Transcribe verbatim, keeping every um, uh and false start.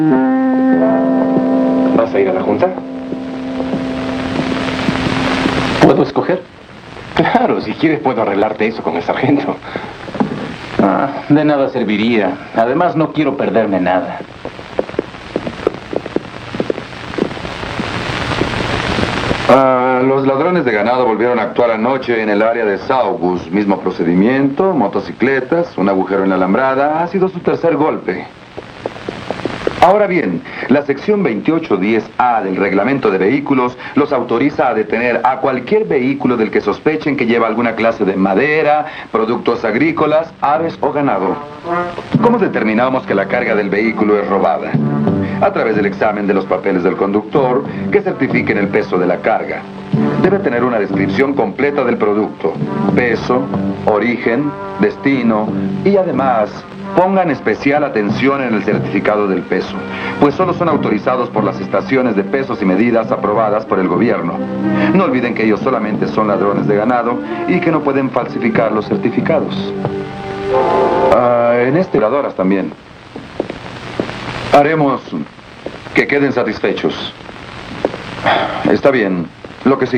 ¿Vas a ir a la junta? ¿Puedo escoger? Claro, si quieres puedo arreglarte eso con el sargento. Ah, de nada serviría. Además, no quiero perderme nada. Ah, los ladrones de ganado volvieron a actuar anoche en el área de Saugus. Mismo procedimiento, motocicletas, un agujero en la alambrada. Ha sido su tercer golpe. Ahora bien, la sección veintiocho diez A del reglamento de vehículos los autoriza a detener a cualquier vehículo del que sospechen que lleva alguna clase de madera, productos agrícolas, aves o ganado. ¿Cómo determinamos que la carga del vehículo es robada? A través del examen de los papeles del conductor que certifiquen el peso de la carga. Debe tener una descripción completa del producto, peso, origen, destino y además pongan especial atención en el certificado del peso, pues solo son autorizados por las estaciones de pesos y medidas aprobadas por el gobierno. No olviden que ellos solamente son ladrones de ganado y que no pueden falsificar los certificados. Ah, en este ladoras también. Haremos que queden satisfechos. Está bien, lo que sigue.